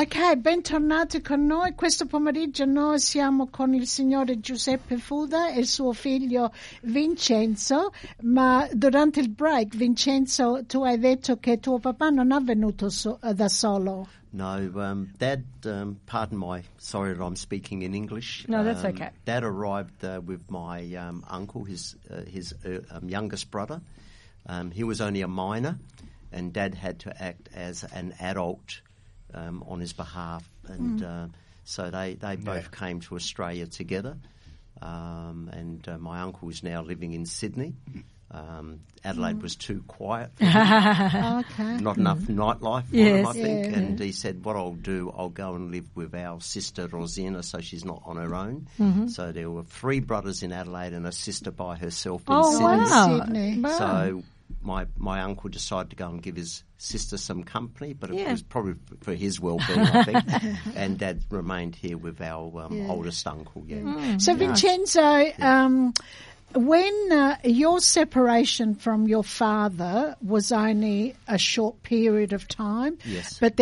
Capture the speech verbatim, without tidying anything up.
Ok, bentornati con noi. Questo pomeriggio noi siamo con il signore Giuseppe Fuda e il suo figlio Vincenzo, ma durante il break, Vincenzo, tu hai detto che tuo papà non è venuto so- da solo. No, um, Dad, um, pardon my, sorry that I'm speaking in English. No, that's um, okay. Dad arrived uh, with my um, uncle, his uh, his uh, um, youngest brother. Um, he was only a minor, and Dad had to act as an adult um, on his behalf. And mm. uh, so they, they both yeah. came to Australia together. Um, and uh, my uncle is now living in Sydney. Um, Adelaide mm. was too quiet for him. Okay. Not enough nightlife for yes. him, I think. Yeah. And he said, what I'll do, I'll go and live with our sister Rosina so she's not on her own. Mm-hmm. So there were three brothers in Adelaide and a sister by herself in oh, Sydney. Wow. Sydney. Wow. So my my uncle decided to go and give his sister some company, but it yeah. was probably for his well-being, I think. And Dad remained here with our um, yeah. oldest uncle, yeah. Mm. So, Vincenzo, um, when uh, your separation from your father was only a short period of time, Yes. but